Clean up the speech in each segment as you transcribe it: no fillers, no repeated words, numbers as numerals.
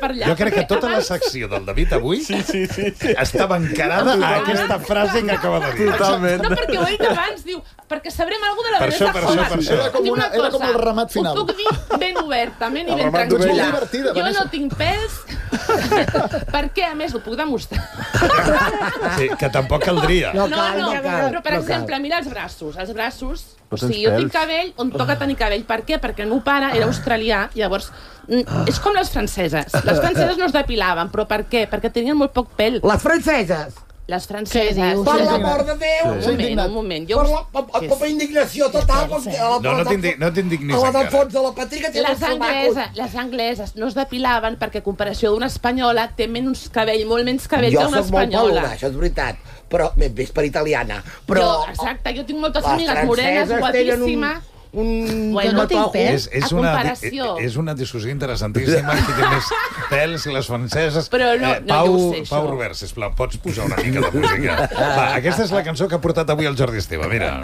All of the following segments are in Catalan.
per allà. Jo crec que tota la secció del David avui estava encarada a aquesta frase que acaba de dir. Totalment. No, perquè ho he dit abans, diu, perquè sabrem alguna de la Per això, Vanessa per això, Hudgens. per això. Era com el remat final. Ho puc dir ben obertament i El ben remat tranquil·la. d'ovella. Molt divertida, Jo Vanessa. no tinc pèls, perquè, a més, ho puc demostrar. Sí, que tampoc caldria. No, però, per exemple, mira els braços. Els braços, o tens sigui, jo tinc pèls. cabell on toca tenir cabell. Per què? Perquè el meu pare era australià, llavors és com les franceses. Les franceses no es depilaven, però per què? Perquè tenien molt poc pèl. Les franceses. Les franceses. Per l'amor de Déu. Un moment. Jo... Per indignació total. No t'indignis A la del encara. fons de la Patrica té Les angleses no es depilaven perquè, a comparació d'una espanyola, té menys cabell, molt menys cabell que una Jo soc molt espanyola. peluda, això és veritat. Però m'he vist per italiana. Però Exacte, jo tinc moltes les amigues morenes, franceses tenen guapíssimes. Bueno, no tinc pèl. És A comparació. és una discussió interessantíssima. Qui té més pèls, les franceses... Però no Pau, ho sé, això. Pau Robert, sisplau, pots posar una mica de música? Va, aquesta és la cançó que ha portat avui el Jordi Esteve, mira.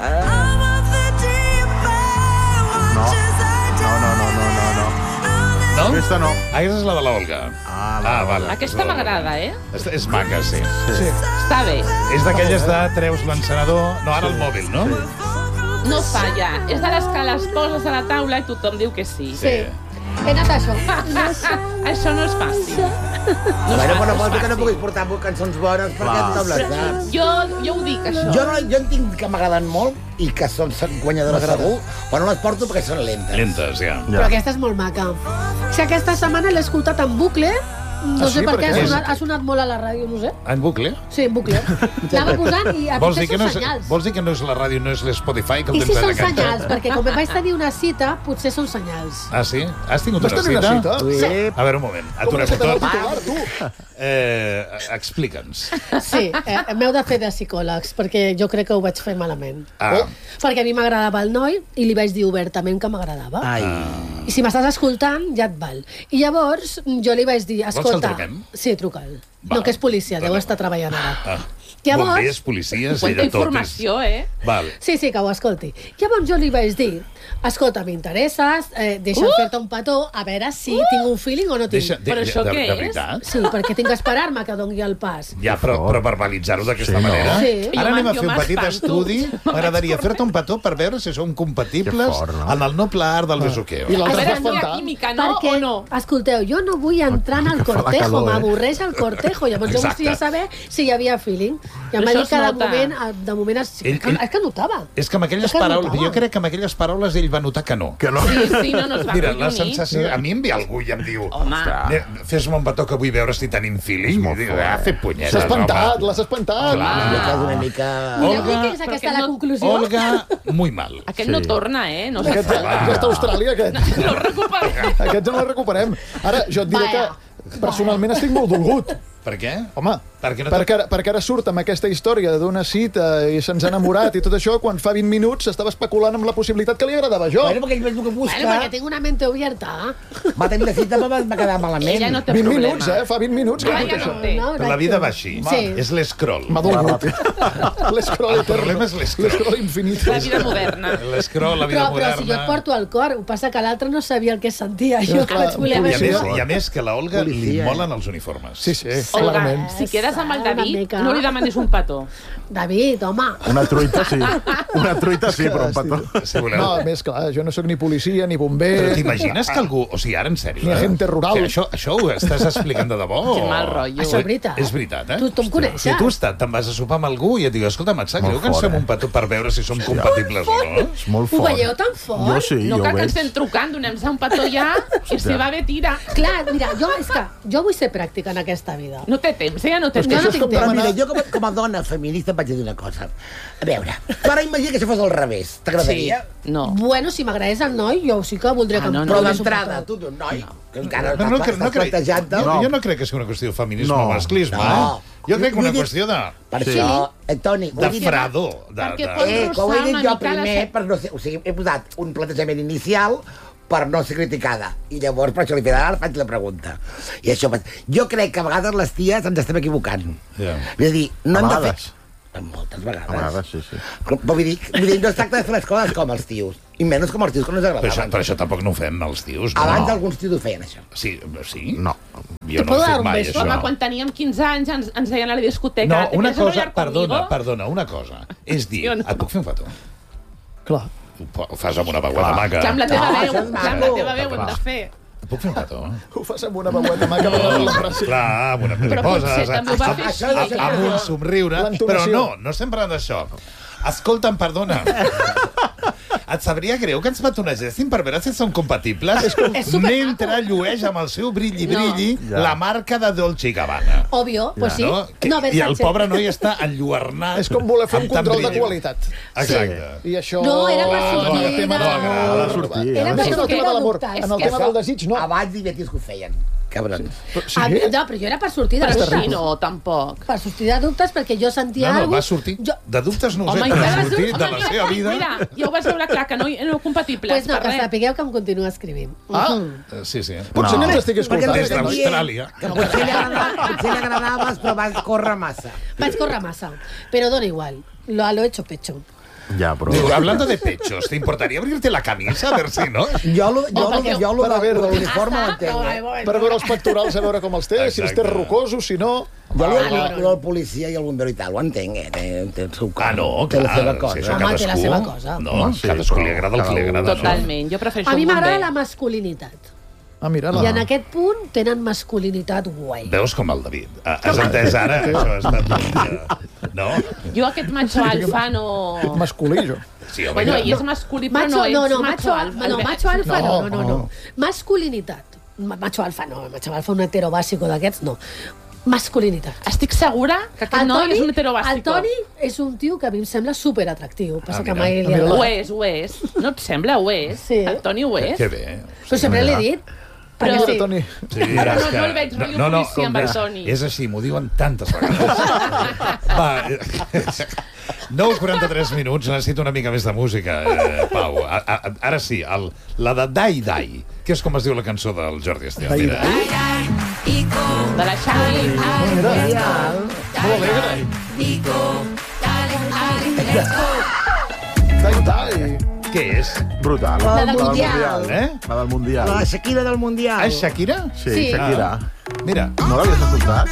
No. No? Aquesta no. Aquesta és la de l'Olga. Vale. Aquesta m'agrada, eh? És maca, sí. Està bé. És d'aquelles de treus l'encenedor... No, ara el mòbil, no? No falla. És de les que les poses a la taula i tothom diu que sí. Sí. He anat això. Això no és fàcil. Bueno, però vol dir que no puguis portar cançons bones perquè tothom les sap. Jo ho dic, això. Jo en tinc que m'agraden molt i que són guanyadores segur, però no les porto perquè són lentes. Lentes, ja. Però aquesta és molt maca. Si aquesta setmana l'he escoltat en bucle, no sé per què ha sonat molt a la ràdio, no sé. En bucle? Sí, en bucle. Anava posant i Vols dir potser que no són és, senyals. vols dir que no és la ràdio, no és l'Spotify, que el I si temps són de cantar? senyals, perquè com vaig tenir una cita, potser són senyals. Ah, sí? Has tingut Vas una tenir una cita? cita? Sí. A veure, un moment. Com Aturem-ho que tot. titular, tu? Explica'ns. Sí, m'heu de fer de psicòlegs, perquè jo crec que ho vaig fer malament. Ah. Perquè a mi m'agradava el noi i li vaig dir obertament que m'agradava. Ai. I si m'estàs escoltant, ja et val. I llavors jo li vaig dir, que el escolta... truquem? Sí, truca'l. Val. No, que és policia, deu estar treballant ara. Llavors... Bombers, policies... Quanta ella tot informació, eh? Vale. Sí, que ho escolti. Llavors jo li vaig dir, escolta, m'interesses, deixa'm fer-te un petó, a veure si tinc un feeling o no tinc. Però això què de és? veritat? Sí, perquè tinc que esperar-me que doni el pas. Ja, però verbalitzar-ho d'aquesta Sí, no. manera. Sí. Ara anem a Jo fer un petit m'espanto. estudi. M'agradaria fer-te un petó per veure si som compatibles Que fort, no? en el noble art del besuqueo. I A l'altre veure, es no va hi ha espantar. química, no? Perquè, O no? escolteu, jo no vull entrar en el Que fa la cortejo, calor, m'avorreix el cortejo. Llavors jo Exacte. volia saber si hi havia feeling. I em va Això dir es que nota. de moment és que notava. És que amb aquelles És que paraules... notava. Jo crec que amb aquelles paraules ell va notar que no. Que no. Sí, no es va Mira, la acollonir. sensació... A mi em ve algú i em diu... Home, Fes-me un petó que vull veure si tenim feeling. És molt I dic, fort. fer punyetes, S'ha espantat, home. l'has espantat. Una mica... Mireu Olga- que és aquesta la no- conclusió. Olga, muy mal. aquest no torna, eh? No Aquesta Austràlia, aquest. no recuperem. Aquests no la recuperem. Ara, jo et diré Vaja. que personalment estic molt dolgut. Per què? Home, Perquè no perquè ara surt amb aquesta història d'una cita i se'ns ha enamorat i tot això, quan fa 20 minuts s'estava especulant amb la possibilitat que li agradava a jo. Bueno, perquè ell m'ha que Bueno, buscar. perquè tinc una mente abierta. Va tenir la cita, va quedar malament. Ella no té 20 problema. minuts, Fa 20 minuts que Ara tot ja això. no té. Però la vida va així. Sí. És l'escroll. M'ha dolgut. L'escroll El eterno. problema és l'escroll. L'escroll infinit. La vida moderna. L'escroll, la vida Però si jo et porto al cor, ho passa que l'altre no sabia el que sentia. Jo clar, vaig voler I a, policia. veure. més, I a més que l'Olga li Policia, molen els uniformes. Sí, sí, Olga, clarament. si quedes amb el Una David, mica. no li demanis un petó. David, home. Una truita sí. Una truita sí, però un petó. Si voleu. No, a més, clar, jo no sóc ni policia, ni Però bomber. t'imagines que algú... O sigui, ara en sèrio... Ni agente rural. O sigui, això ho estàs explicant de debò? Que o- mal rotllo. Això és veritat. És veritat, eh? Tu em coneixes. Si tu te'n vas a sopar amb algú i et diu, escolta, et sap greu Molt que ens fort, fem un petó per veure si som compatibles o no? És molt Ho fort. veieu tan fort? Jo sí, No jo cal ho que ens veig. estem trucant, donem-se un petó ja i si va bé, tira. Clar, mira, jo vull ser pràctica en aquesta vida. No té temps, ella no té Jo no temps. tinc Però temps. mira, jo com a dona feminista et vaig dir una cosa. A veure, tu ara imagina que això fos al revés. T'agradaria? No. Bueno, si m'agradés el noi, jo sí que voldria que em no, Però provés un d'entrada, petó. tu d'un noi, que encara No, no, estàs crec, plantejant-te... jo no crec que sigui una qüestió de feminisme No. o masclisme, No. eh? Jo crec que una Vull dir- qüestió de Per Sí. això, Toni, vull de dir... fredor. Perquè pot que ho he rossar dit una jo mica la primer, set. per no ser, o sigui, he posat un plantejament inicial per no ser criticada. I llavors, per això li ara faig la pregunta. I això, jo crec que a vegades les ties ens estem equivocant. Ja. Vull dir, no A hem de fer... vegades. Moltes vegades. A vegades, sí. Vull dir, no es tracta de fer les coses com els tios. I menys com els tios que no ens agradaven. Però això tampoc no ho fem, els tios, no? Abans alguns tios ho feien, això. Sí? No. Jo no ho he fet mai, això. Home, quan teníem 15 anys ens deien a la discoteca... No, una cosa, perdona, una cosa. És dir, et puc fer un petó? Clar. Ho fas amb una veueta maca. Que amb la teva veu, ho hem de fer. Et puc fer un petó? Ho fas amb una veueta maca per la frase. Clar, amb una... Però potser també ho va fer així. Amb un somriure. Però no estem parlant d'això. Escolta'm, perdona. Et sabria greu que ens petonegessin per veure si són compatibles mentre llueix amb el seu brilli la marca de Dolce & Gabbana. Obvio, pues sí. I el pobre noi està enlluernat. És com voler fer un control de qualitat. Exacte. I això... No, era per sortir de... No agrada sortir. Era per sortir de dubtes. En el tema del desig, no. Abans hi havia tios que ho feien. Cabrons. No, però jo era per sortir de Però dubtes. sí, no, tampoc. Per sortir de dubtes, perquè jo sentia... No, va sortir. De dubtes no ho sé, per sortir de la seva vida. Mira, ja ho vas veure clar, que no compatibles. Pues no, que sapigueu que em continua escrivint. Sí. Potser no ens estigui escoltant. Des d'Austràlia. Que potser li agradaves, però vas córrer massa. Vaig córrer massa, però dona igual. Lo hecho pecho. Ya, pero... Digo, hablando de pechos, ¿te importaría abrirte la camisa a ver si, no? Jo lo de l'uniforme ho entenc. Per veure els pectorals, a veure com els té, si els té rocosos, si no... Jo el policia i el bombero i tal, ho entenc, té el seu Ah, no, té la seva clar. cosa. Això Home, té la seva cosa. No, cadascú li agrada el que li agrada. Totalment, jo prefereixo A mi un m'agrada bomber. la masculinitat. Ah, mira, I en aquest punt tenen masculinitat guai. Veus com el David? Has entès ara? Això ha estat... No? Jo aquest macho alfa no... masculí, jo. Sí, home, Bueno, ell és masculí, però no ets macho alfa. Macho alfa no. No. Masculinitat. Macho alfa no, macho alfa un hetero bàsico d'aquests no. Masculinitat. Estic segura que aquest noi és un hetero bàsico. El Toni és un tio que a mi em sembla superatractiu. Passa que mira. mai li Ho agrada. és. No et sembla? Ho és. Sí. El Toni ho és. Que bé. Però sempre l'he dit. Però- Perquè sí. Toni. Sí, Però és no que- el veig rotllo policia amb el Toni. És així, m'ho diuen tantes vegades. Va, 9:43 minuts, necessito una mica més de música, Pau. Ara sí, la de Dai Dai, que és com es diu la cançó del Jordi Estià. Mira. De la Xavi. Molt alegre. Dai. Què és? Brutal. La del Mundial. La del Mundial. La Shakira del Mundial. És Shakira? Sí, Shakira. Mira. No l'havies escoltat?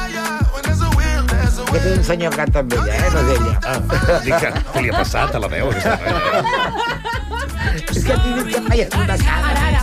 Aquest és un senyor que canta amb ella, no és ella. Dic que li ha passat a la veu, aquesta noia. És que t'he dit que feia una cara.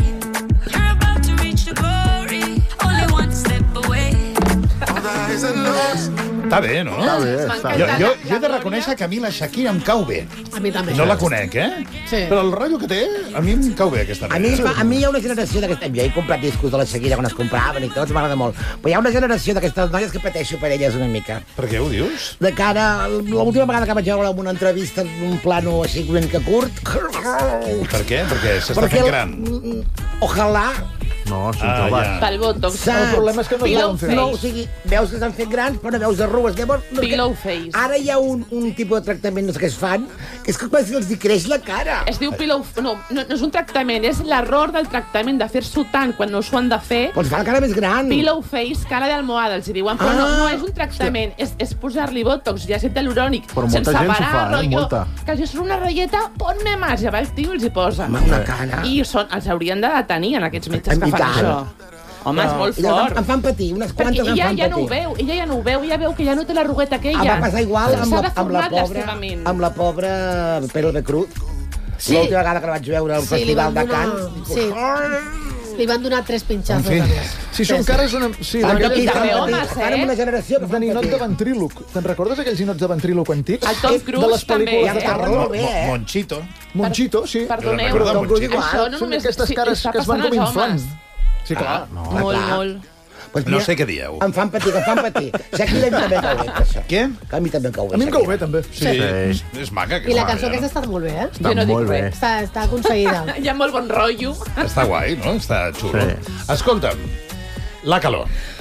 Està bé, no? Està bé, està bé. Jo he de reconèixer que a mi la Shakira em cau bé. A mi també. No la conec, Sí. Però el rotllo que té, a mi em cau bé, aquesta A mi noia. hi ha una generació d'aquestes... Jo he comprat discos de la Shakira quan es compraven i tot, m'agrada molt. Però hi ha una generació d'aquestes noies que pateixo per elles una mica. Per què ho dius? De cara... L'última vegada que vaig veure en una entrevista en un plano així una mica curt... Per què? Perquè s'està fent gran. Ojalà... No, és un trobat. Pel Botox. El problema és que no Pillow saben fer. No, o sigui, veus que s'han fet grans, però no veus arrugues. Llavors, no, Pillow face. Ara hi ha un tipus de tractament, no sé què es fan, que és que quasi els hi creix la cara. Es diu pillow... No és un tractament, és l'error del tractament de fer-s'ho tant quan no s'ho han de fer. Doncs fa la cara més gran. Pillow face, cara d'almohada, els hi diuen. Però no és un tractament, és posar-li botox i àcid hialurònic. Però molta sense gent s'ho parar, fa, rotllo, molta. que si és una ratlleta, ponme més. Ja va el tio i els hi posa. Home, una cara. I els haurien de detenir, en aquests metges que I fan tant. això. Home, és molt I fort. em fan patir, unes Perquè quantes em ella fan ja no ho patir. veu, ella ja veu que ja no té l'arrugueta aquella. Va passar igual S'ha amb la deformat pobra dràsticament. amb la pobra Penélope Cruz. Sí. L'última vegada que la vaig veure al Sí, li Festival van de donar- Cannes. sí. Li van donar 3 En pinxazos. fi. a més. Si són cares... Sí, Fan Però patir, també fan homes, patir. Fan amb una generació que de fan ninot de patir. ventríloc. Te'n recordes aquells ninots de ventríloc antics? El Tom De Cruise les també. pel·lícules Ja de em parlen terror. molt bé, Monchito. Monchito, sí. Perdoneu, Recorda Tom Cruise Monchito? igual. això no Són només... aquestes cares està que es van passant com als inflant. homes. Sí, clar. Molt, clar. molt. Pues No mira, sé què dieu. em fan patir, em fan patir. Shakira també em cau bé, per això. Què? Que a mi també em cau bé. A mi em cau Shakira. bé, també. Sí. És maca. I la cançó aquesta ha estat molt bé, eh? Està Jo no dic molt bé. res. Està aconseguida. Hi ha molt bon rotllo. Està guai, no? Està xulo. Sí. Escolta'm, la calor.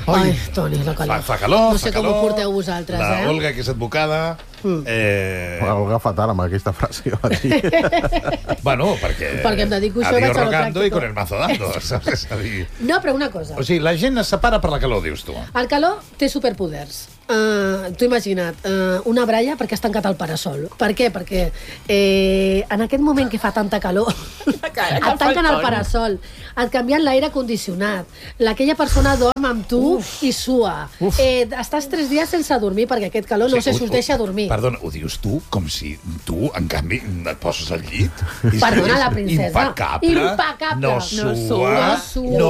Ai, Toni, la calor. Fa calor, no sé fa calor. com ho porteu vosaltres, La Olga, que és advocada... Olga fatal amb aquesta frase que va dir. Bueno, perquè Perquè em dedico a això, Dios vaig a lo rogando pràctico. i con el mazo dando, saps? És a dir... No, però una cosa. O sigui, la gent es separa per la calor, dius tu. El calor té superpoders. T'ho imagina't, una bralla perquè has tancat el parasol. Per què? Perquè en aquest moment que fa tanta calor et tanquen el parasol, et canvien l'aire condicionat, aquella persona dorm amb tu i sua. Estàs 3 dies sense dormir perquè aquest calor no sé si us deixa dormir. Perdona, ho dius tu com si tu, en canvi, et poses al llit i Perdona, la és princesa. impecable, no sua, no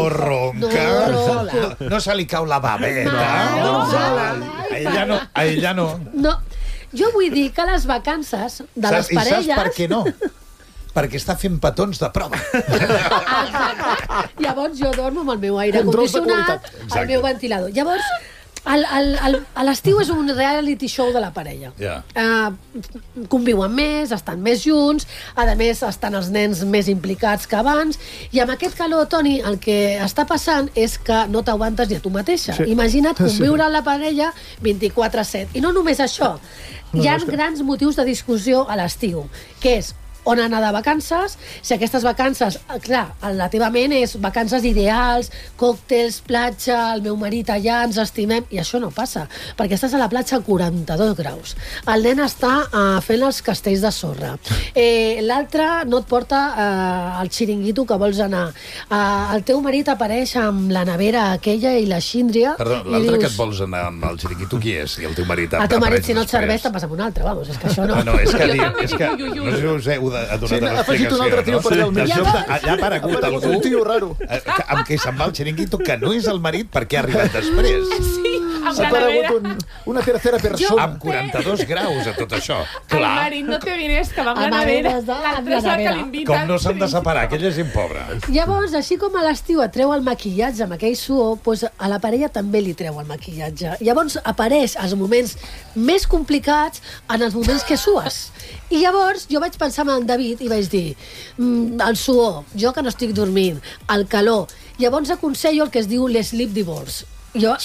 ronca, no se li cau la babeta. A ella no. No, jo vull dir que les vacances de les I parelles... saps per què no? Perquè està fent petons de prova. Exacte. Llavors jo dormo amb el meu aire Controls de condicionat, qualitat. el meu ventilador. Llavors, a l'estiu és un reality show de la parella. Ja. Conviuen més, estan més junts, a més estan els nens més implicats que abans, i amb aquest calor, Toni, el que està passant és que no t'aguantes ni a tu mateixa. Sí. Imagina't conviure amb la parella 24/7. I no només això, hi ha grans motius de discussió a l'estiu, que és on anar de vacances, si aquestes vacances, clar, la teva ment és vacances ideals, còctels, platja, el meu marit allà, ens estimem, i això no passa, perquè estàs a la platja a 42 graus. El nen està fent els castells de sorra. L'altre no et porta al xiringuito que vols anar. El teu marit apareix amb la nevera aquella i la xíndria. Perdó, l'altre que et vols anar amb el xiringuito, qui és? I el teu marit El teu marit, apareix si no et després. serveix, te'n vas amb un altre, vamos, és que això no... No, és que, Jo dic, també és que dic ui, ui, ui. no sé si us heu donat Sí, ha afegit un l'explicació, altre tio per allà al mig. Allà ha aparegut algú Un tio raro. amb què se'n va al xiringuito, que no és el marit perquè ha arribat després. Sí, amb S'ha la nevera. aparegut una tercera persona. Amb 42 graus a tot això. El Clar, marit no té diners, que va amb la Amb nevera. neveres de- L'altre és el que nevera. l'invita. com no s'han de separar, aquella gent pobra. Llavors, així com a l'estiu et treu el maquillatge amb aquell suor, doncs a la parella també li treu el maquillatge. Llavors apareix als moments més complicats en els moments que sues. I llavors jo vaig pensar en David i vaig dir el suor, jo que no estic dormint, el calor. Llavors aconsello el que es diu l'sleep divorce. No?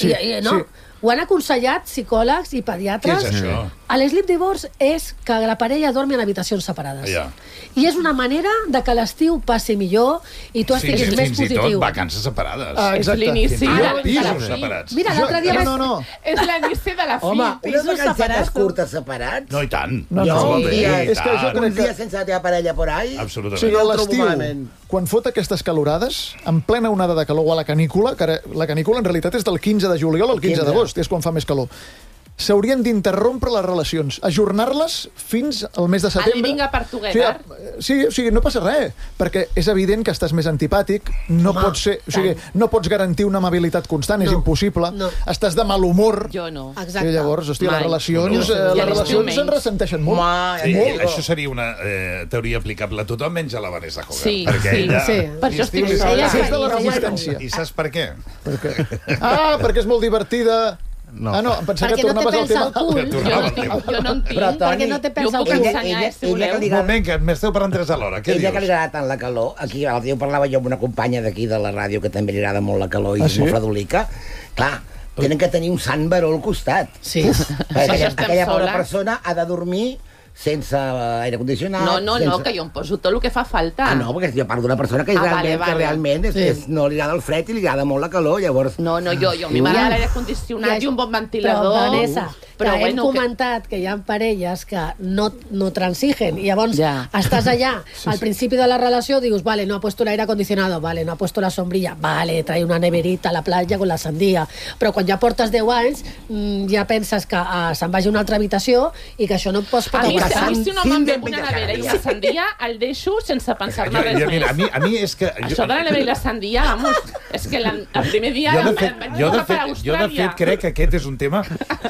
Ho han aconsellat psicòlegs i pediatres. Què és això? L'sleep divorce és que la parella dormi en habitacions separades. Ja. I és una manera de que l'estiu passi millor i tu estiguis més fins i tot positiu. vacances separades. És l'inici. Ara, de- pisos de la fi. separats. Mira, l'altre dia No. És l'inici de la fi. Home, unes Pisos vacancetes separats. curtes separats? No, i tant. No, no. Escolta, Sí, i és que jo tant. crec Un dia sense la teva parella por ahí? Absolutament. O sigui, a Jo el trobo l'estiu, malament. quan fot aquestes calorades, en plena onada de calor o a la canícula, que ara, la canícula en realitat és del 15 de juliol al 15 d'agost, és quan fa més calor, s'haurien d'interrompre les relacions, ajornar-les fins al mes de setembre. living a part together. Sí, o sigui, no passa res, perquè és evident que estàs més antipàtic, no pots ser, o sigui, no pots garantir una amabilitat constant, és No, impossible, no. estàs de mal humor, Jo no. Exacte. i llavors, hòstia, les Mai. relacions, No. les I a l'estiu relacions menys. se'n ressenteixen molt. Sí, Molt. això seria una teoria aplicable a tothom, menys a la Vanessa Hogarth. Sí, perquè sí, ella... sí. Per això estic Estiu- sola. És de la Ella- resistència. I saps per què? Perquè és molt divertida. No. Ah, no, em pensava que Perquè no té tornaves al pèls al tema. cul. Jo no en tinc. Però, Toni, Perquè no té pèls Jo al puc cul. ensenyar, si voleu. que li Un moment, que m'esteu parlant tres alhora. Què Ella que li dius? agrada tant la calor, aquí l'altre dia ho parlava jo amb una companya d'aquí de la ràdio que també li agrada molt la calor i és sí? molt fredolica, clar, tenen que tenir un sant baró al costat. Sí. Perquè Si estem aquella pobra soles. persona ha de dormir sense aire condicionat. No, sense... que jo em poso tot el que fa falta. Ah, no, perquè jo parlo d'una persona que, Vale. que realment no li agrada el fred i li agrada molt la calor, llavors... No, jo, a mi m'agrada l'aire condicionat i un bon ventilador. Però, Vanessa, Però que hem bueno, comentat que hi ha parelles que no transigen i llavors Ja. estàs allà, al principi de la relació dius, vale, no ha puesto el aire acondicionado, vale, no ha puesto la sombrilla, vale, trae una neverita a la platja con la sandía, però quan ja portes 10 anys ja penses que se'n vagi a una altra habitació i que això no et pots A mi, passar. a mi si un home em ve amb Cinc una de nevera i picacana. la sandia, el deixo sense pensar-me res Mira, més. a mi és que... Això de la nevera i la sandia, vamos, és que el primer dia Jo, em de fet, vaig jo, de posar per fet, jo, de Austràlia. fet, crec que aquest és un tema...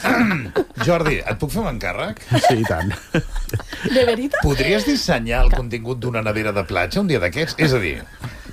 Jordi, et puc fer un encàrrec? Sí, i tant. Neverita? Podries dissenyar el contingut d'una nevera de platja un dia d'aquests? És a dir,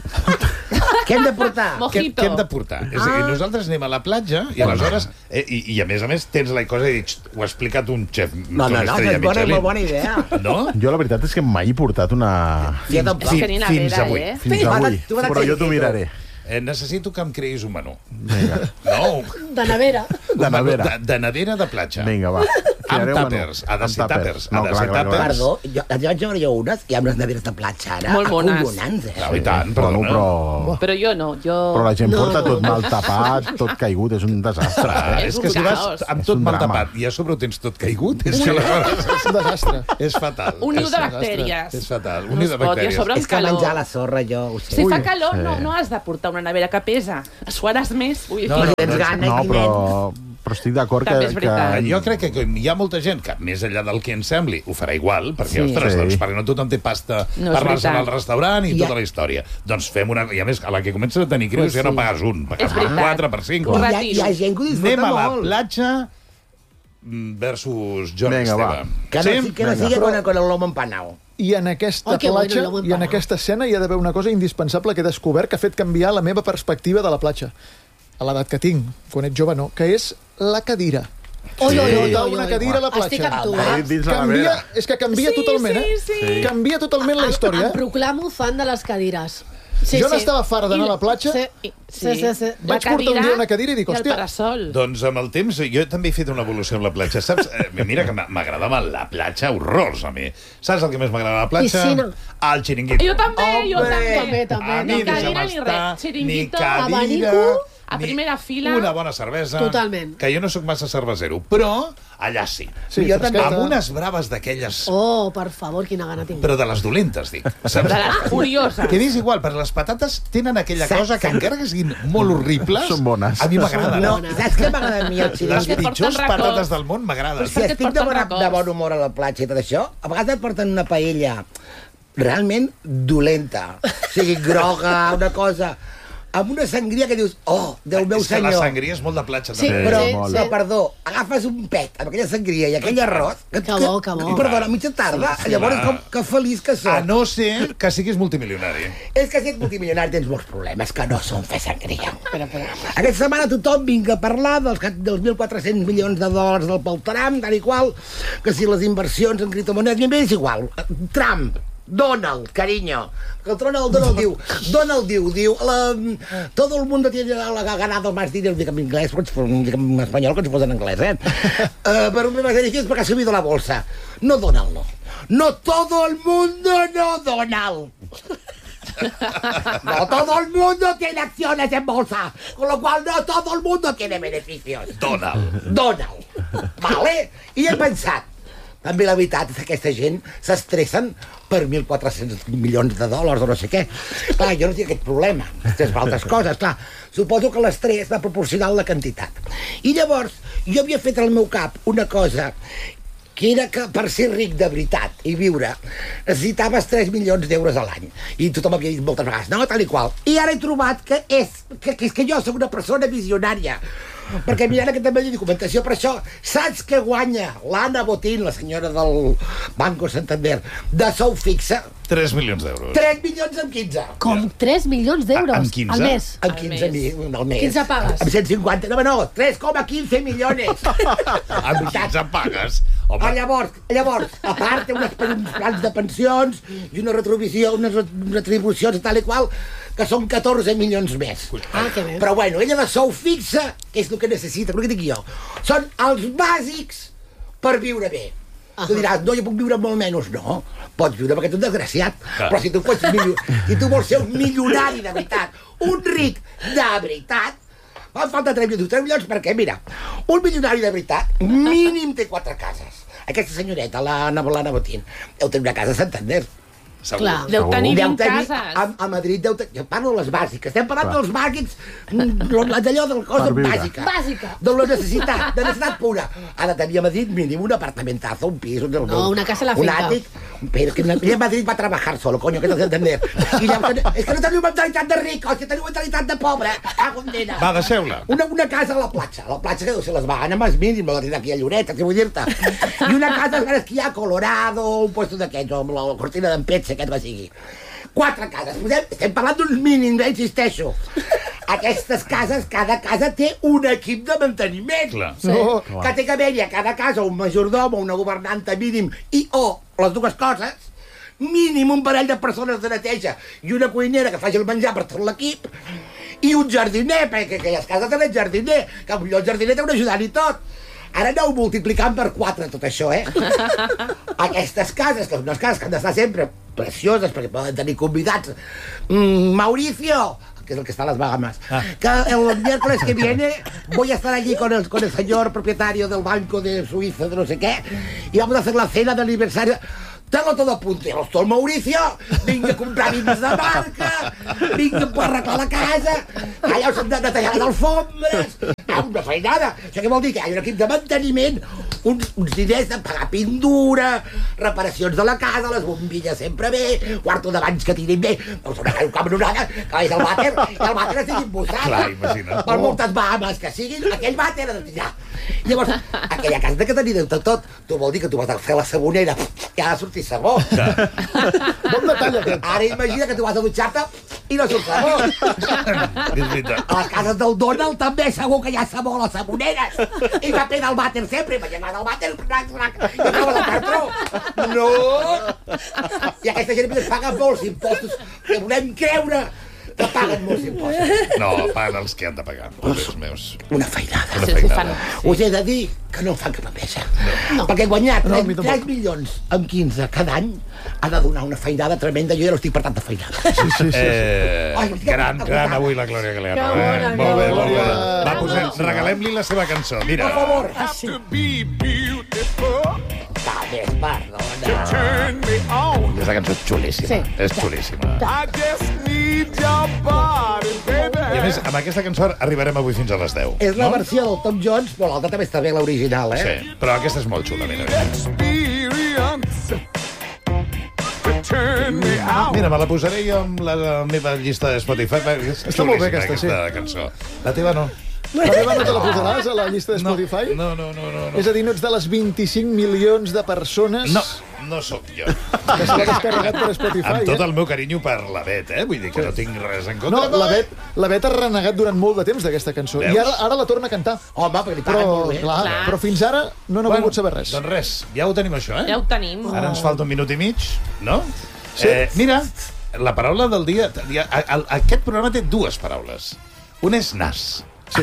Què hem de portar? què Mojito. hem de portar? És a dir, nosaltres anem a la platja i aleshores... I a més tens la cosa de dir, ho ha explicat un xef No, d'una estrella és bona, Michelin. molt bona idea. No? Jo la veritat és que mai he portat una... Sí, tampoc. És que ni Fins nevera, avui. eh? Fins Tu vas a- avui. tu vas a Però jo t'ho Chiringuito. miraré. necessito que em creïs un menú. Vinga. No, De nevera. De nevera. de nevera de platja. Vinga, va. Amb tàpers. Ha de ser tàpers. Ha de ser tàpers. Perdó, jo vaig veure jo unes, hi ha unes neveres de platja ara, Molt mones. acollonants, I tant, perdona. Però jo no, Però la gent porta tot mal tapat, tot caigut, és un desastre. És que si vas amb tot mal tapat i a sobre ho tens tot caigut, és que aleshores És un desastre. és fatal. un niu de És bactèries. fatal, un No niu es de pot, i a bactèries. sobre amb És que calor. menjar la sorra, jo ho sé. Si fa calor, sí. no has de portar una nevera que pesa. Suaràs més. Vull dir. No, Tens gana, No, Guillem. però estic d'acord També és que... veritat. Jo crec que hi ha molta gent que, més enllà del que ens sembli, ho farà igual, perquè, Sí. ostres, Sí. doncs, perquè no tothom té pasta No, és per anar-se'n veritat. al restaurant i Ja. tota la història. Doncs fem una... I a més, a la que comences a tenir crios Pues ja no sí. pagues un, pagues És per veritat. 4, per 5. Correcte. Hi ha gent que ho disfruta Anem a la molt. platja versus Jordi Vinga, va. Esteve. Que no sigui con el lomo empanao. I en aquesta Oh, que bueno, platja, el lomo i en empanado. aquesta escena hi ha d'haver una cosa indispensable que he descobert que ha fet canviar la meva perspectiva de la platja. A l'edat que tinc, quan ets jove no, que és la cadira. Oi, oi, oi, Portar oi, una oi. cadira a la platja. Estic amb tu, Ahí dins la Canvia, nevera. és que canvia totalment, eh? sí. Canvia totalment la història. Em proclamo fan de les cadires. Sí, Jo sí. n'estava fart d'anar a la platja. Sí, sí, sí. Vaig portar un dia una cadira i dic, I el hòstia. parasol. Doncs amb el temps jo també he fet una evolució amb la platja. Saps? Mira que m'agradava la platja horrors a mi. Saps el que més m'agrada a la platja? Piscina. El xiringuito. Jo també, jo També, també. A mi Ni deixa'm cadira ni estar, res. Xiringuito, ni cadira, abanico, a ni primera fila. una bona cervesa. Totalment. Que jo no sóc massa cervesero, però allà sí. Sí, Jo també. Amb unes braves d'aquelles, Oh, per favor, quina gana tinc. però de les dolentes, dic. Saps? De les furioses. Que m'és igual, perquè les patates tenen aquella cosa que encara que siguin molt horribles, Són bones. a mi m'agrada. No, Bona. saps què m'agrada a mi el Les xiringuito? porten pitjors records. patates del món m'agraden. Si perquè et estic de porten records. bon humor a la platja i tot això, a vegades et porten una paella realment dolenta. O sigui, groga, una cosa... Amb una sangria que dius, oh, Déu meu És que la senyor. sangria és molt de platja, Sí, també. Però, sí, però, sí. perdó, agafes un pet amb aquella sangria i aquell arròs... Que bo, que bo. Perdona, a mitja tarda, Sí, llavors clar. que feliç que A som. no ser que siguis multimilionari. És que si ets multimilionari tens molts problemes, que no són fer sangria. Aquesta setmana tothom vinga a parlar dels 1.400 milions de dòlars del Peltram, tal i qual, que si les inversions en criptomonedes, ben bé és igual. Trump, Donald, cariño. Que el Donald diu, todo el mundo tiene ganado más dinero, dic en inglés, dic en espanyol, com si fos en anglès, per un tema de beneficios porque ha subido la bolsa. No, Donald, no. No todo el mundo, no, Donald. No todo el mundo tiene acciones en bolsa, con lo cual no todo el mundo tiene beneficios. Donald. Vale? I he pensat, també la veritat és que aquesta gent s'estressen per 1.400 milions de dòlars o no sé què. Clar, jo no tinc aquest problema. Després per altres coses, clar. Suposo que l'estrès va proporcional la quantitat. I llavors, jo havia fet al meu cap una cosa que era que per ser ric de veritat i viure necessitaves 3 milions d'euros a l'any. I tothom havia dit moltes vegades, no, tal i qual. I ara he trobat que és que jo sóc una persona visionària. Perquè mira, que també hi ha documentació per això. Saps què guanya l'Anna Botín, la senyora del Banco Santander, de sou fixa? 3 milions d'euros. 3 milions amb 15. Com 3 milions d'euros Amb 15? al mes. Amb 15 al mes. 15 pagues. Amb 150, no, 3,15 milions. Amb 15 pagues. Home, Llavors, a part, té uns plans de pensions i una retribució, unes retribucions tal i qual, que són 14 milions més. Ah, que bé. Però bueno, ella de sou fixa, que és el que necessita, però què dic jo? Són els bàsics per viure bé. Tu diràs, no, jo puc viure amb molt menys. No, pots viure perquè ets un desgraciat. Però si tu vols ser un milionari de veritat, un ric de veritat, fan falta 3 milions. 3 milions perquè, mira, un milionari de veritat mínim té 4 cases. Aquesta senyoreta, l'Anna Botín, deu tenir una casa a Santander. segur. Clar. Deu tenir Deu 20 tenir, cases. a Madrid deu tenir... Jo parlo de les bàsiques. Estem parlant dels bàsics, d'allò de la cosa Per viure. bàsica. Bàsica. De la necessitat, de necessitat pura. Ha de tenir a Madrid mínim un apartamentazo, un pis, No, una casa a la finca. un àtic. Però que ella a Madrid va a trabajar solo, coño, que no sé entender. I llavors, és que no teniu mentalitat de ric, hòstia, teniu mentalitat de pobre. Condena. Va, deixeu-la. Una casa a la platja que deu ser les Bahamas mínim, la tindrà aquí a Lloret, què vull dir-te. I una casa a esquiar a Colorado, un puesto d'aquests, o amb la cortina d'en Petxe, aquest va sigui. 4 cases. Estem parlant d'uns mínims, insisteixo. Aquestes cases, cada casa té un equip de manteniment. Clar. Sí. No, Que té que haver-hi a cada casa un majordom o una governanta mínim o les dues coses, mínim un parell de persones de neteja i una cuinera que faci el menjar per tot l'equip, i un jardiner, perquè aquelles cases tenen jardiner, que potser el jardiner té un ajudant i tot. Ara aneu multiplicant per 4 tot això, Aquestes cases, que són unes cases que han d'estar sempre precioses, perquè poden tenir convidats. Mauricio, que es el que está en las Bahamas, que el miércoles que viene voy a estar allí con el señor propietario del banco de Suiza, de no sé qué, y vamos a hacer la cena de aniversario. Tengo todo a punt. Hòstia, el Mauricio, vinga a comprar vins de marca, vinga a arreglar la casa, allà us hem de netejar les alfombres, una feinada. Això què vol dir? Que hi ha un equip de manteniment, uns diners de pagar pintura, reparacions de la casa, les bombilles sempre bé, quarto de banys que tirin bé, doncs una cabronada, que vagis al vàter, i el vàter estigui embossat. Clar, imagina't. Per moltes Bahamas que siguin, aquell vàter ha de tirar. Llavors, aquella casa de que tenir de tot, tu vol dir que tu vas a fer la sabonera i ha de sortir sabó. Bon detall, aquest. Ara imagina que tu vas a dutxar-te i no surt sabó. És veritat. A les cases del Donald també segur que hi ha sabó a les saboneres. I va plena el vàter sempre. Imagina el vàter i acabes el cartró. No! I aquesta gent es paga molts impostos que volem creure que paguen molts impostos. No, paguen els que han de pagar. Els meus. Una feinada. Una feinada. Us he de dir que no fan cap peça. Perquè guanyar 3 milions amb 15 cada any ha de donar una feinada tremenda. Jo ja no estic per tanta feinada. Gran avui la Glòria Galeano. Molt bé, molt bé. Va, posem, regalem-li la seva cançó. Mira. Per favor. També és perdona. Aquesta cançó és xulíssima. És xulíssima. I a més, amb aquesta cançó arribarem avui fins a les 10. És la versió del Tom Jones, però l'altra també està bé, l'original, Sí, però aquesta és molt xula, mira. Mira, me la posaré jo amb la meva llista de Spotify. Està molt bé aquesta, sí. Cançó. La teva no. La teva no te la posaràs a la llista de Spotify? No. És a dir, no ets de les 25 milions de persones... No sóc jo. Que se l'ha descarregat per Spotify, Amb tot el meu carinyo per la Bet, Vull dir que no tinc res en contra. No, la Bet ha renegat durant molt de temps d'aquesta cançó. Veus? I ara la torna a cantar. Home, perquè li paguen molt bé. Clar, però fins ara no n'ha volgut saber res. Doncs res, ja ho tenim això, Ja ho tenim. Ara ens falta un minut i mig, no? Sí. Mira, la paraula del dia... Aquest programa té 2 paraules. Una és nas. Sí.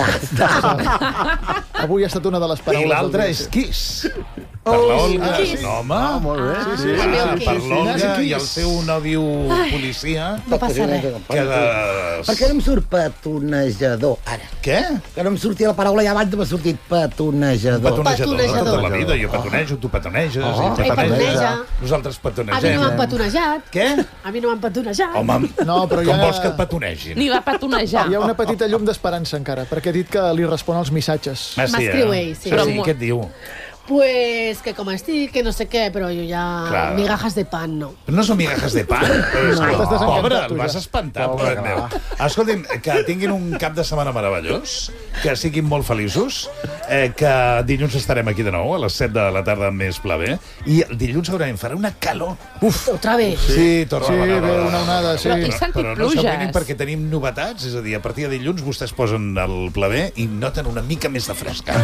Avui ha estat una de les paraules. I l'altra és kiss. Per l'Olga. No, home. Molt bé. Per l'Olga i el seu nòvio policia. No passa res. Per què no em surt petonejador, ara? Què? Que no em sortia la paraula i abans m'ha sortit petonejador. Petonejador. Tota la vida. Jo petonejo, tu petoneges. petoneja. Nosaltres A mi petonegem. no m'han petonejat. Què? A mi no m'han petonejat. Home, No, però com ja... vols que et petonegin? Ni va petonejar. Hi ha una petita llum d'esperança encara, perquè ha dit que li respon als missatges. M'escriu ell, sí. Però Però què et diu? Pues que com estic, que no sé què, però jo ja... Clar. Migajas de pan, no. No són migajas de pan. t'has desencantat, Pobre, tu, el vas ja. espantar, pobret meu. Escolti'm, que tinguin un cap de setmana meravellós, que siguin molt feliços, que dilluns estarem aquí de nou, a les 7 de la tarda amb més Pla B, i dilluns segurament farà una calor. Uf, otra vez. Sí, torna Sí, a ve una onada, sí. Però he sentit Però no pluges. s'amoïnin perquè tenim novetats, és a dir, a partir de dilluns vostès posen el Pla B i noten una mica més de fresca.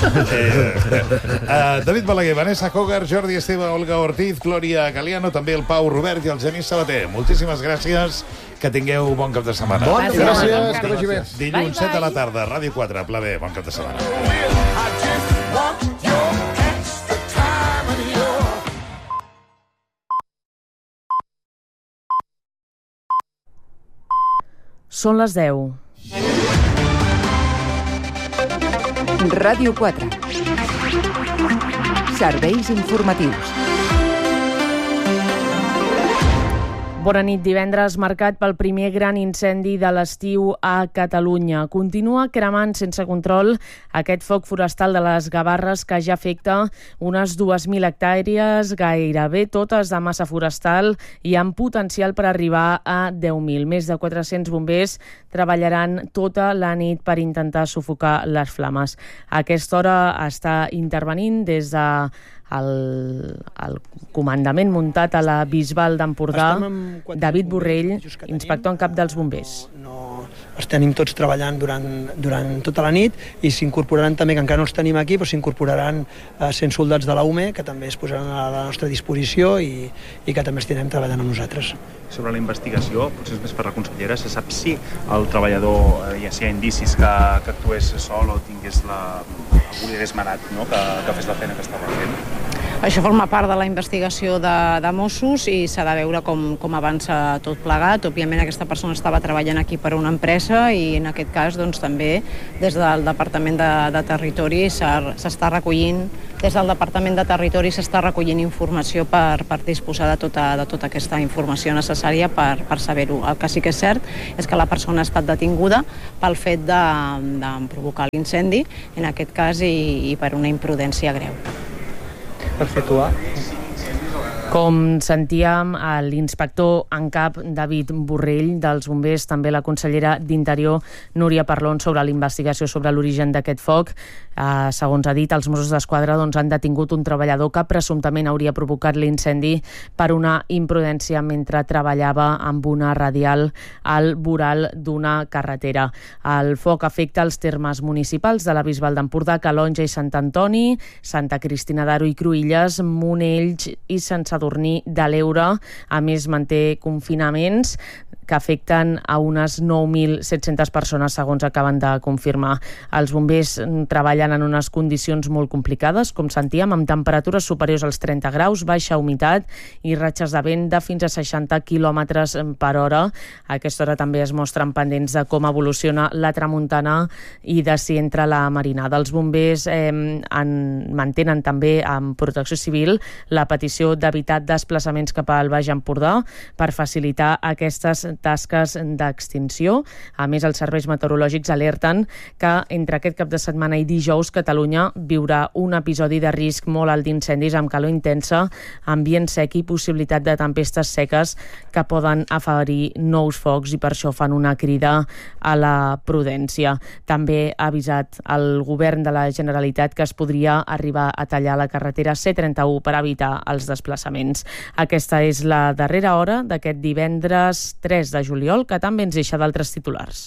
David Balaguer, Vanessa Hogar, Jordi Esteve, Olga Ortiz, Glòria Galeano, també el Pau Robert i el Genís Sabater. Moltíssimes gràcies, que tingueu bon cap de setmana. Bon cap de Gràcies. setmana. Que vagi bé. Dilluns, Bye, 7 de la bye. tarda, Ràdio 4, Pla B, bon cap de setmana. Són les 10. Ràdio 4. Serveis informatius. Bona nit. Divendres marcat pel primer gran incendi de l'estiu a Catalunya. Continua cremant sense control aquest foc forestal de les Gavarres que ja afecta unes 2.000 hectàrees, gairebé totes de massa forestal i amb potencial per arribar a 10.000. Més de 400 bombers treballaran tota la nit per intentar sufocar les flames. A aquesta hora està intervenint des de el comandament muntat a la Bisbal d'Empordà, David Borrell, inspector en cap dels bombers. Els tenim tots treballant durant tota la nit i s'incorporaran també, que encara no els tenim aquí, però s'incorporaran 100 soldats de la UME que també es posaran a la nostra disposició i que també estirem treballant amb nosaltres. Sobre la investigació, potser és més per la consellera, se sap si el treballador, ja si hi ha indicis que actués sol o tingués algú li hagués manat, no? que fes la feina que estava fent? Això forma part de la investigació de Mossos i s'ha de veure com avança tot plegat. Òbviament aquesta persona estava treballant aquí per una empresa i en aquest cas doncs, també des del Departament de Territori s'està recollint informació per disposar de tota aquesta informació necessària per saber-ho. El que sí que és cert és que la persona ha estat detinguda pel fet de provocar l'incendi, en aquest cas, i per una imprudència greu. Perfecte. Com sentíem, l'inspector en cap David Borrell dels bombers, també la consellera d'Interior Núria Parlon, sobre la investigació sobre l'origen d'aquest foc. Segons ha dit, els Mossos d'Esquadra han detingut un treballador que presumptament hauria provocat l'incendi per una imprudència mentre treballava amb una radial al voral d'una carretera. El foc afecta els termes municipals de la Bisbal d'Empordà, Calonja i Sant Antoni, Santa Cristina d'Aro i Cruïlles, Monells i Sant Sadurní de l'Eure. A més, manté confinaments que afecten a unes 9.700 persones, segons acaben de confirmar. Els bombers treballen en unes condicions molt complicades, com sentíem, amb temperatures superiors als 30 graus, baixa humitat i ratxes de vent de fins a 60 km per hora. A aquesta hora també es mostren pendents de com evoluciona la tramuntana i de si entra la marinada. Els bombers mantenen també amb Protecció Civil la petició d'evitar desplaçaments cap al Baix Empordà per facilitar aquestes tasques d'extinció. A més, els serveis meteorològics alerten que entre aquest cap de setmana i dijous Catalunya viurà un episodi de risc molt alt d'incendis amb calor intensa, ambient sec i possibilitat de tempestes seques que poden afavorir nous focs, i per això fan una crida a la prudència. També ha avisat el govern de la Generalitat que es podria arribar a tallar la carretera C31 per evitar els desplaçaments. Aquesta és la darrera hora d'aquest divendres 3 de juliol, que també ens deixa d'altres titulars.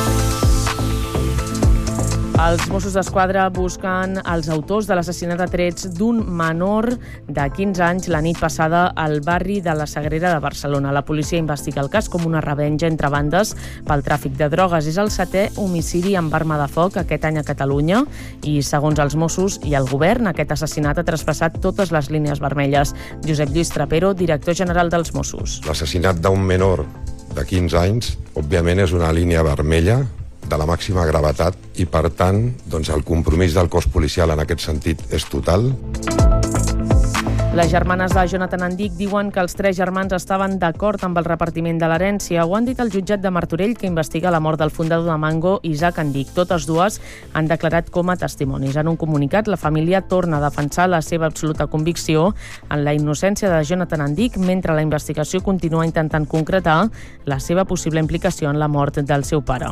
Els Mossos d'Esquadra busquen els autors de l'assassinat a trets d'un menor de 15 anys la nit passada al barri de la Sagrera de Barcelona. La policia investiga el cas com una revenja entre bandes pel tràfic de drogues. És el 7è homicidi amb arma de foc aquest any a Catalunya i, segons els Mossos i el govern, aquest assassinat ha traspassat totes les línies vermelles. Josep Lluís Trapero, director general dels Mossos. L'assassinat d'un menor de 15 anys, òbviament, és una línia vermella de la màxima gravetat i, per tant, doncs, el compromís del cos policial en aquest sentit és total. Les germanes de Jonathan Andic diuen que els 3 germans estaven d'acord amb el repartiment de l'herència. Ho han dit al jutjat de Martorell, que investiga la mort del fundador de Mango, Isaac Andic. Totes dues han declarat com a testimonis. En un comunicat, la família torna a defensar la seva absoluta convicció en la innocència de Jonathan Andic, mentre la investigació continua intentant concretar la seva possible implicació en la mort del seu pare.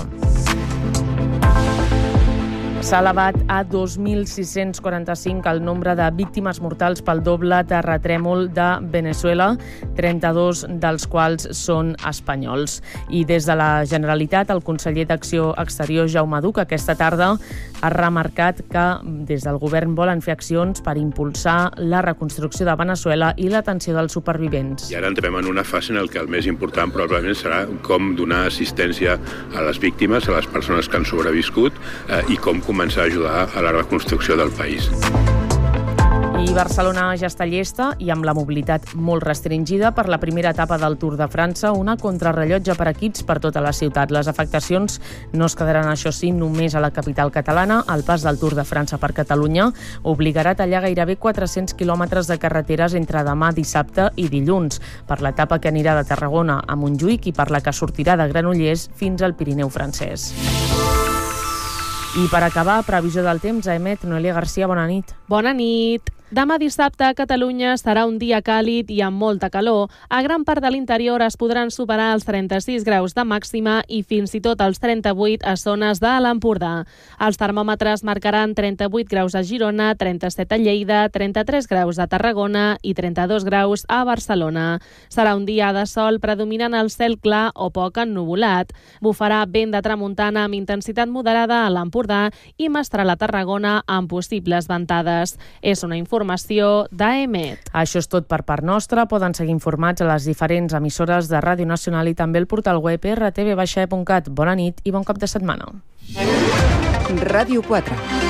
S'ha elevat a 2.645 el nombre de víctimes mortals pel doble terratrèmol de Venezuela, 32 dels quals són espanyols. I des de la Generalitat, el conseller d'Acció Exterior, Jaume Duch, aquesta tarda ha remarcat que des del govern volen fer accions per impulsar la reconstrucció de Venezuela i l'atenció dels supervivents. I ara entrem en una fase en el que el més important probablement serà com donar assistència a les víctimes, a les persones que han sobreviscut i com començar a ajudar a la reconstrucció del país. I Barcelona ja està llesta i amb la mobilitat molt restringida per la primera etapa del Tour de França, una contrarrellotge per equips per tota la ciutat. Les afectacions no es quedaran, això sí, només a la capital catalana. El pas del Tour de França per Catalunya obligarà a tallar gairebé 400 quilòmetres de carreteres entre demà, dissabte i dilluns, per l'etapa que anirà de Tarragona a Montjuïc i per la que sortirà de Granollers fins al Pirineu francès. I per acabar, previsió del temps, a Emet, Noelia Garcia, bona nit. Bona nit. Demà dissabte a Catalunya serà un dia càlid i amb molta calor. A gran part de l'interior es podran superar els 36 graus de màxima i fins i tot els 38 a zones de l'Empordà. Els termòmetres marcaran 38 graus a Girona, 37 a Lleida, 33 graus a Tarragona i 32 graus a Barcelona. Serà un dia de sol predominant el cel clar o poc ennuvolat. Bufarà vent de tramuntana amb intensitat moderada a l'Empordà i mestral a Tarragona amb possibles ventades. És una informació d'AEMET. Això és tot per part nostra. Poden seguir informats a les diferents emissores de Ràdio Nacional i també el portal web rtv-e.cat. Bona nit i bon cap de setmana. Ràdio 4.